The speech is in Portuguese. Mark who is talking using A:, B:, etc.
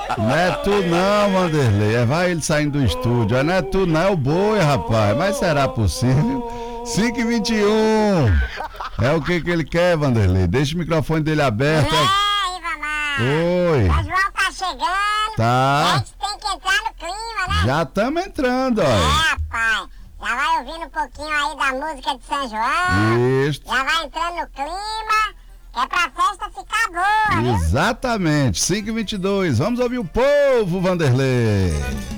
A: Não é tu não, Vanderlei. Vai ele saindo do estúdio. Não é tu não, é o boi, rapaz. Mas será possível? 5h21. É o que ele quer, Vanderlei? Deixa o microfone dele aberto.
B: Ribamar.
A: Oi.
B: São João tá chegando.
A: Tá.
B: A gente tem que entrar no clima, né?
A: Já estamos entrando, ó.
B: Rapaz. Já vai ouvindo um pouquinho aí da música de São João.
A: Isso.
B: Já vai entrando no clima. Que é pra festa ficar boa, viu?
A: Exatamente. 5h22. Vamos ouvir o povo, Vanderlei.